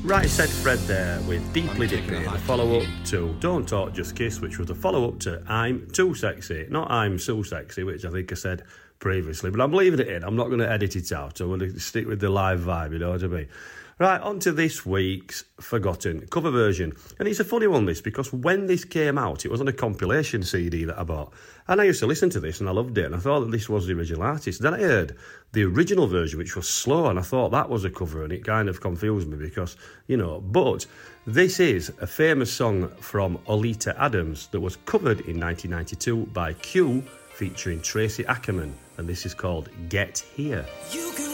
Right Said Fred there with Deeply Dippy, the follow-up to Don't Talk Just Kiss, which was the follow-up to I'm Too Sexy, not I'm So Sexy, which I think I said previously, but I'm leaving it in. I'm not going to edit it out. I'm going to stick with the live vibe, you know what I mean? Right, on to this week's Forgotten cover version. And it's a funny one, this, because when this came out, it was on a compilation CD that I bought. And I used to listen to this and I loved it. And I thought that this was the original artist. Then I heard the original version, which was slow, and I thought that was a cover. And it kind of confused me because, you know, but this is a famous song from Oleta Adams that was covered in 1992 by Q featuring Tracy Ackerman. And this is called Get Here. You can